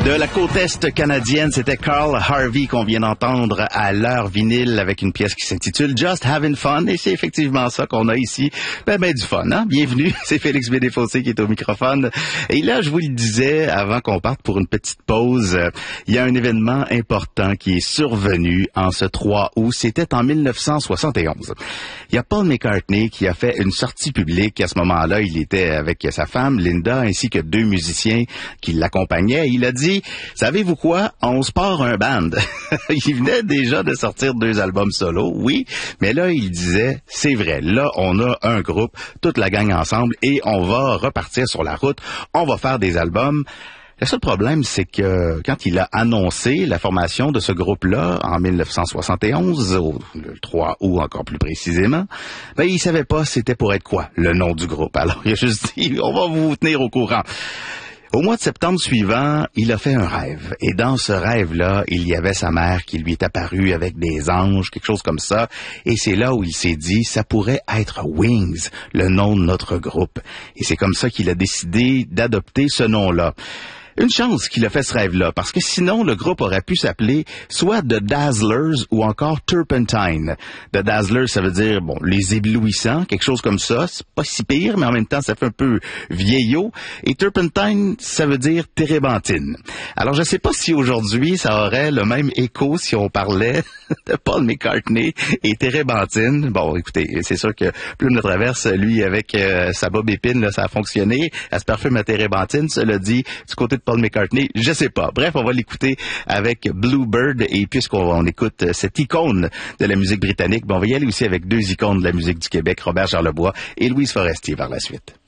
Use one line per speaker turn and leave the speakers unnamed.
De la côte est canadienne, c'était Carl Harvey qu'on vient d'entendre à l'heure vinyle avec une pièce qui s'intitule Just Having Fun. Et c'est effectivement ça qu'on a ici. Ben du fun, hein? Bienvenue, c'est Félix Bédéfossé qui est au microphone. Et là, je vous le disais avant qu'on parte pour une petite pause, il y a un événement important qui est survenu en ce 3 août. C'était en 1971. Il y a Paul McCartney qui a fait une sortie publique. À ce moment-là, il était avec sa femme, Linda, ainsi que 2 musiciens qui l'accompagnaient. Il a dit, savez-vous quoi? On se part un band. Il venait déjà de sortir 2 albums solo, oui, mais là, il disait, c'est vrai, là, on a un groupe, toute la gang ensemble, et on va repartir sur la route, on va faire des albums. Le seul problème, c'est que quand il a annoncé la formation de ce groupe-là en 1971, le 3 août encore plus précisément, ben il savait pas c'était pour être quoi, le nom du groupe. Alors, il a juste dit, on va vous tenir au courant. Au mois de septembre suivant, il a fait un rêve. Et dans ce rêve-là, il y avait sa mère qui lui est apparue avec des anges, quelque chose comme ça. Et c'est là où il s'est dit, ça pourrait être Wings, le nom de notre groupe. Et c'est comme ça qu'il a décidé d'adopter ce nom-là. Une chance qu'il a fait ce rêve-là, parce que sinon, le groupe aurait pu s'appeler soit The Dazzlers ou encore Turpentine. The Dazzlers, ça veut dire, bon, les éblouissants, quelque chose comme ça. C'est pas si pire, mais en même temps, ça fait un peu vieillot. Et Turpentine, ça veut dire térébenthine. Alors, je sais pas si aujourd'hui, ça aurait le même écho si on parlait de Paul McCartney et térébenthine. Bon, écoutez, c'est sûr que Plume de Traverse, lui, avec sa bob épine, là, ça a fonctionné. Elle se parfume à térébenthine, cela dit, du côté de Paul McCartney, je sais pas. Bref, on va l'écouter avec Bluebird, et puisqu'on écoute cette icône de la musique britannique, on va y aller aussi avec 2 icônes de la musique du Québec, Robert Charlebois et Louise Forestier par la suite.